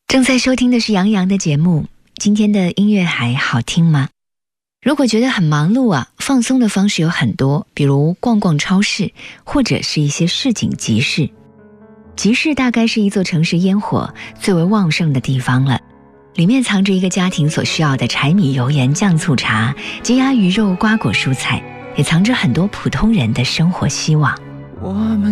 正在收听的是杨洋的节目，今天的音乐还好听吗？如果觉得很忙碌啊，放松的方式有很多，比如逛逛超市，或者是一些市井集市。集市大概是一座城市烟火最为旺盛的地方了，里面藏着一个家庭所需要的柴米油盐酱醋茶、鸡鸭鱼肉瓜果蔬菜，也藏着很多普通人的生活希望。 我们